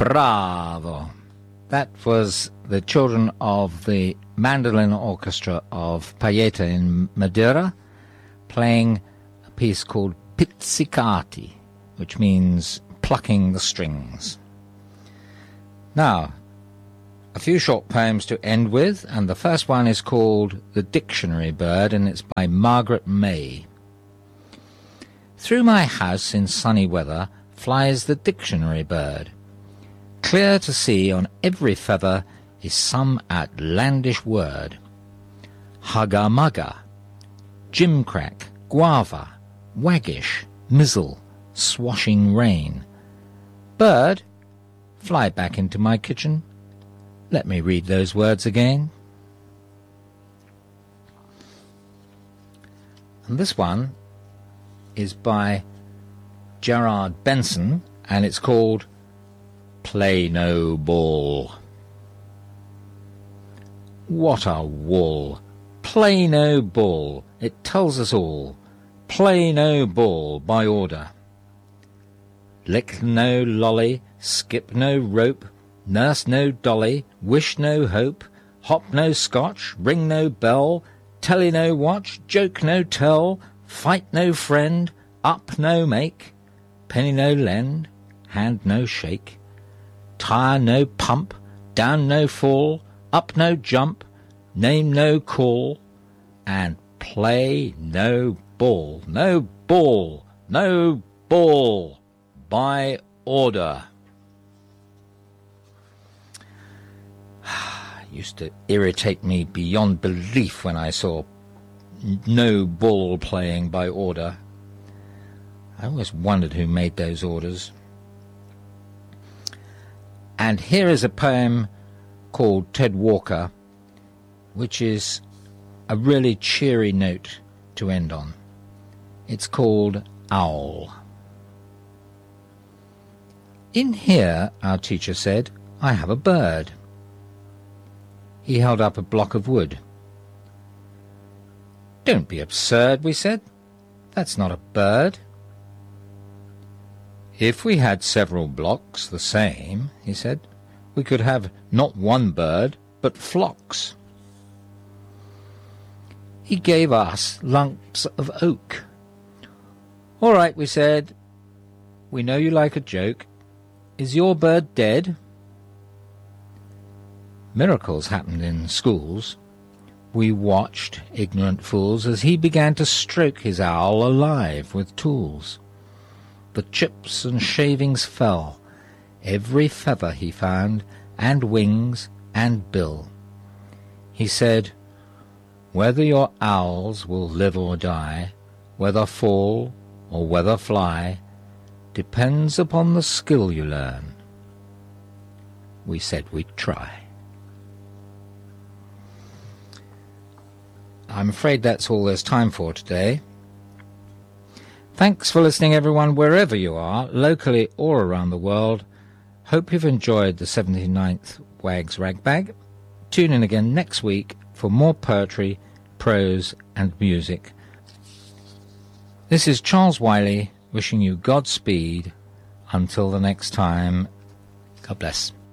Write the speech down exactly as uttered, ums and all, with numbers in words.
Bravo! That was the children of the mandolin orchestra of Paieta in Madeira playing a piece called Pizzicati, which means plucking the strings. Now, a few short poems to end with, and the first one is called The Dictionary Bird, and it's by Margaret May. Through my house in sunny weather flies the dictionary bird. Clear to see on every feather is some outlandish word. Hugger-mugger, gimcrack, guava, waggish, mizzle, swashing rain. Bird, fly back into my kitchen. Let me read those words again. And this one is by Gerard Benson, and it's called Play No Ball. What a wall! Play no ball, it tells us all. Play no ball by order. Lick no lolly, skip no rope, nurse no dolly, wish no hope, hop no scotch, ring no bell, telly no watch, joke no tell, fight no friend, up no make, penny no lend, hand no shake, tire no pump, down no fall, up no jump, name no call, and play no ball, no ball, no ball, by order. Used to irritate me beyond belief when I saw no ball playing by order. I always wondered who made those orders. And here is a poem called Ted Walker, which is a really cheery note to end on. It's called Owl. In here, our teacher said, I have a bird. He held up a block of wood. Don't be absurd, we said. That's not a bird. If we had several blocks the same, he said, we could have not one bird, but flocks. He gave us lumps of oak. All right, we said, we know you like a joke. Is your bird dead? Miracles happened in schools. We watched, ignorant fools, as he began to stroke his owl alive with tools. The chips and shavings fell, every feather he found, and wings and bill. He said, whether your owls will live or die, whether fall or whether fly, depends upon the skill you learn. We said we'd try. I'm afraid that's all there's time for today. Thanks for listening, everyone, wherever you are, locally or around the world. Hope you've enjoyed the seventy-ninth Wags Ragbag. Tune in again next week for more poetry, prose and music. This is Charles Wiley wishing you Godspeed until the next time. God bless.